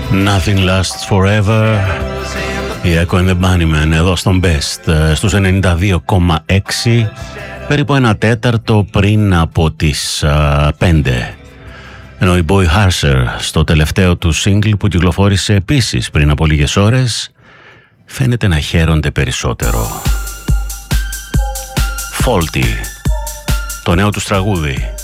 Nothing lasts forever. Η Echo and the Bunnymen εδώ στον Best στους 92,6, περίπου ένα τέταρτο πριν από τις 5. Ενώ οι Boy Harsher στο τελευταίο του single που κυκλοφόρησε επίσης πριν από λίγες ώρες φαίνεται να χαίρονται περισσότερο. Faulty, το νέο τους τραγούδι.